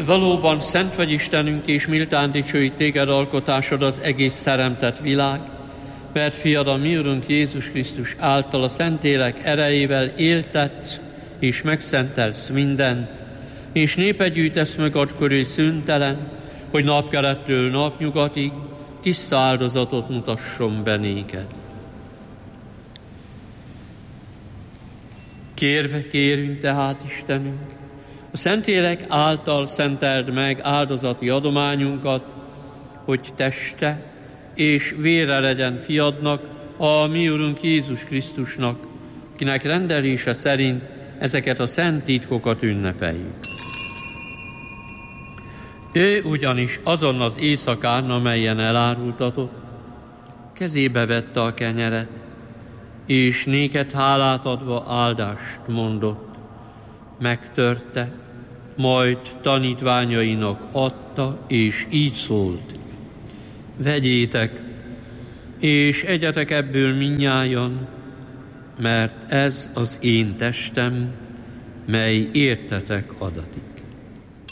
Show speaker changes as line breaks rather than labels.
Valóban szent vagy Istenünk, és méltán dicsőít téged alkotásod az egész teremtett világ, mert fiad, a mi Urunk Jézus Krisztus által a Szentlélek erejével éltetsz és megszentelsz mindent, és népet gyűjtesz magad köré szüntelen, hogy napkelettől napnyugatig tiszta áldozatot mutasson be néked. Kérünk tehát, Istenünk, a Szentlélek által szenteld meg áldozati adományunkat, hogy teste és vére legyen fiadnak, a mi Urunk Jézus Krisztusnak, kinek rendelése szerint ezeket a szent titkokat ünnepeljük. Ő ugyanis azon az éjszakán, amelyen elárultatott, kezébe vette a kenyeret, és néked hálát adva áldást mondott, megtörte, majd tanítványainak adta, és így szólt: vegyétek, és egyetek ebből mindnyájan, mert ez az én testem, mely értetek adatik.